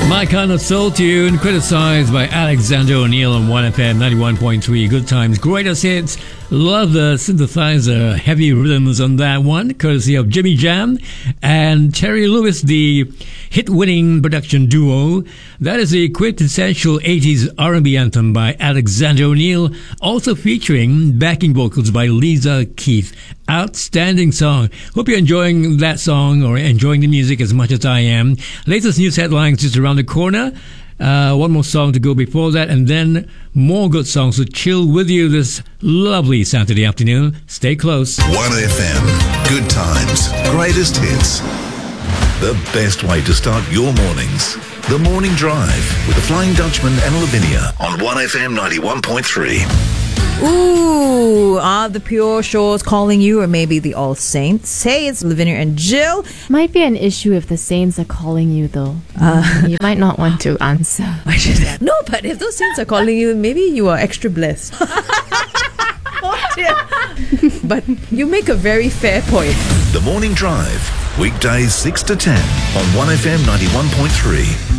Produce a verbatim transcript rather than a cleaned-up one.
My Kind of Soul Tune, criticized by Alexander O'Neal on one F M ninety-one point three. Good times, greatest hits. Love the synthesizer, heavy rhythms on that one, courtesy of Jimmy Jam and Terry Lewis, the hit-winning production duo. That is the quintessential eighties R and B anthem by Alexander O'Neal, also featuring backing vocals by Lisa Keith. Outstanding song. Hope you're enjoying that song or enjoying the music as much as I am. Latest news headlines just around the corner. Uh, one more song to go before that, and then more good songs to chill with you this lovely Saturday afternoon. Stay close. one F M. Good times. Greatest hits. The best way to start your mornings. The Morning Drive with the Flying Dutchman and Lavinia on one F M ninety-one point three. Ooh, are the Pure Shores calling you, or maybe the All Saints? Hey, it's Lavinia and Jill. Might be an issue if the Saints are calling you, though. Uh, you might not want to answer. No, but if those Saints are calling you, maybe you are extra blessed. Oh dear. But you make a very fair point. The Morning Drive, weekdays six to ten on one F M ninety-one point three.